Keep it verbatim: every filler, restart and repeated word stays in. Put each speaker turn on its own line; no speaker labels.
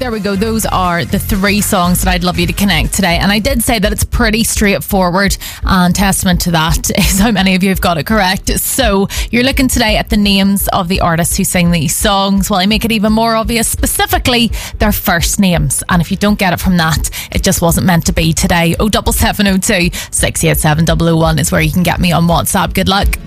there we go. Those are the three songs that I'd love you to connect today. And I did say that it's pretty straightforward, and testament to that is how many of you have got it correct. So you're looking today at the names of the artists who sing these songs. Well, I make it even more obvious, specifically their first names. And if you don't get it from that, it just wasn't meant to be today. oh seven seven oh two, six eight seven, double oh one is where you can get me on WhatsApp. Good luck.